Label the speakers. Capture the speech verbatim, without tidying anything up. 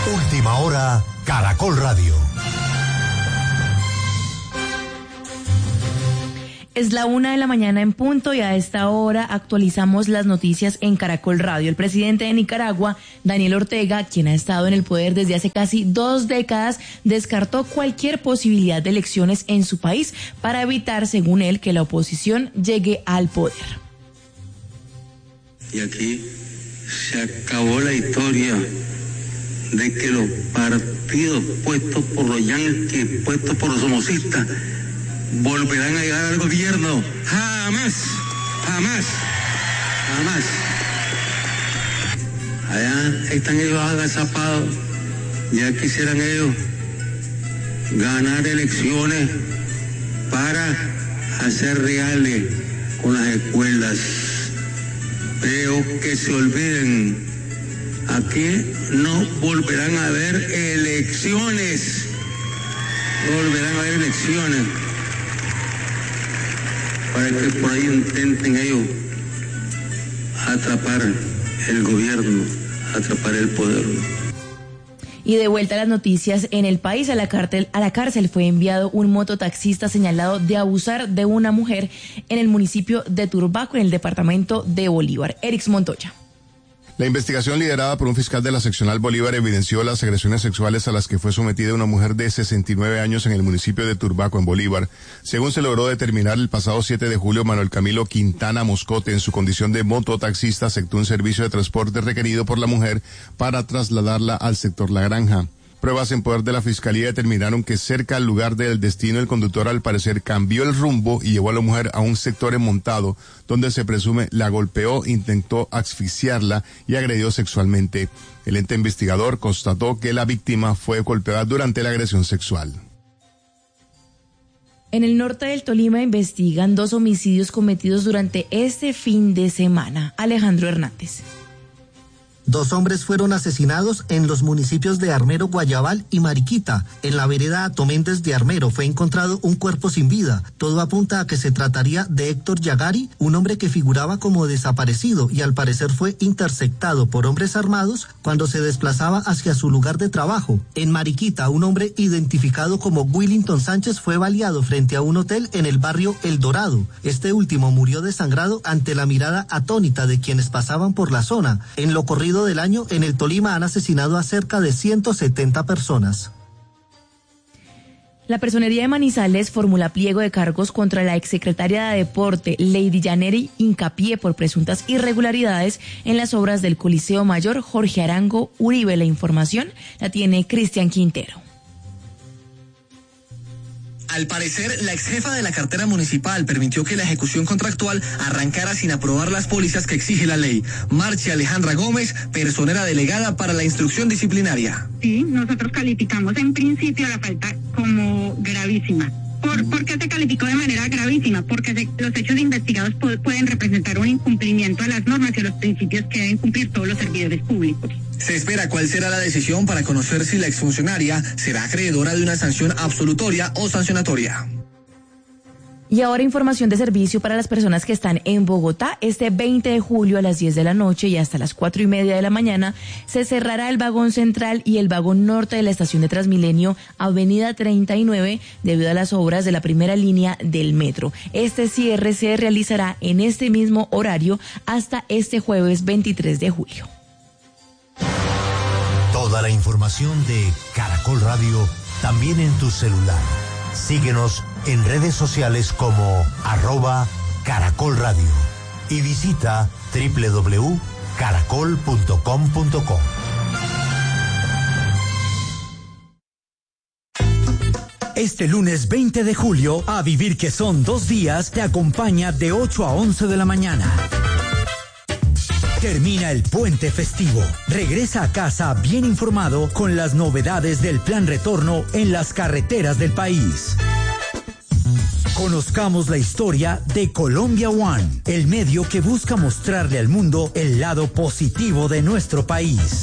Speaker 1: Última hora, Caracol Radio.
Speaker 2: Es la una de la mañana en punto y a esta hora actualizamos las noticias en Caracol Radio. El presidente de Nicaragua, Daniel Ortega, quien ha estado en el poder desde hace casi dos décadas, descartó cualquier posibilidad de elecciones en su país para evitar, según él, que la oposición llegue al poder.
Speaker 3: Y aquí se acabó la historia de que los partidos puestos por los yanquis, puestos por los somocistas, volverán a llegar al gobierno. Jamás, jamás, jamás. Allá están ellos agazapados. Ya quisieran ellos ganar elecciones para hacer reales con las escuelas. Pero que se olviden, aquí no volverán a haber elecciones. No volverán a haber elecciones. Para que por ahí intenten ellos atrapar el gobierno, atrapar el poder.
Speaker 2: Y de vuelta a las noticias, en el país a la cárcel, a la cárcel fue enviado un mototaxista señalado de abusar de una mujer en el municipio de Turbaco, en el departamento de Bolívar. Erix Montoya.
Speaker 4: La investigación liderada por un fiscal de la seccional Bolívar evidenció las agresiones sexuales a las que fue sometida una mujer de sesenta y nueve años en el municipio de Turbaco, en Bolívar. Según se logró determinar el pasado siete de julio, Manuel Camilo Quintana Moscote, en su condición de mototaxista, aceptó un servicio de transporte requerido por la mujer para trasladarla al sector La Granja. Pruebas en poder de la Fiscalía determinaron que cerca al lugar del destino el conductor al parecer cambió el rumbo y llevó a la mujer a un sector enmontado donde se presume la golpeó, intentó asfixiarla y agredió sexualmente. El ente investigador constató que la víctima fue golpeada durante la agresión sexual.
Speaker 2: En el norte del Tolima investigan dos homicidios cometidos durante este fin de semana. Alejandro Hernández.
Speaker 5: Dos hombres fueron asesinados en los municipios de Armero, Guayabal y Mariquita. En la vereda Atoméndez de Armero fue encontrado un cuerpo sin vida. Todo apunta a que se trataría de Héctor Yagari, un hombre que figuraba como desaparecido y al parecer fue interceptado por hombres armados cuando se desplazaba hacia su lugar de trabajo. En Mariquita, un hombre identificado como Willington Sánchez fue baleado frente a un hotel en el barrio El Dorado. Este último murió desangrado ante la mirada atónita de quienes pasaban por la zona. En lo corrido del año, en el Tolima han asesinado a cerca de ciento setenta personas.
Speaker 2: La Personería de Manizales formula pliego de cargos contra la exsecretaria de Deporte, Lady Yaneri Hincapié, por presuntas irregularidades en las obras del Coliseo Mayor Jorge Arango Uribe. La información la tiene Cristian Quintero.
Speaker 6: Al parecer, la ex jefa de la cartera municipal permitió que la ejecución contractual arrancara sin aprobar las pólizas que exige la ley. Marcia Alejandra Gómez, personera delegada para la instrucción disciplinaria.
Speaker 7: Sí, nosotros calificamos en principio la falta como gravísima. ¿Por, ¿Por qué se calificó de manera gravísima? Porque se, los hechos investigados po- pueden representar un incumplimiento a las normas y a los principios que deben cumplir todos los servidores públicos.
Speaker 6: Se espera cuál será la decisión para conocer si la exfuncionaria será acreedora de una sanción absolutoria o sancionatoria.
Speaker 2: Y ahora información de servicio para las personas que están en Bogotá. Este veinte de julio a las diez de la noche y hasta las cuatro y media de la mañana se cerrará el vagón central y el vagón norte de la estación de Transmilenio Avenida treinta y nueve debido a las obras de la primera línea del metro. Este cierre se realizará en este mismo horario hasta este jueves veintitrés de julio.
Speaker 1: Toda la información de Caracol Radio también en tu celular. Síguenos en redes sociales como arroba Caracol Radio y visita doble u doble u doble u punto caracol punto com punto co.
Speaker 8: Este lunes veinte de julio, a vivir que son dos días, te acompaña de ocho a once de la mañana. Termina el puente festivo. Regresa a casa bien informado con las novedades del plan retorno en las carreteras del país. Conozcamos la historia de Colombia One, el medio que busca mostrarle al mundo el lado positivo de nuestro país.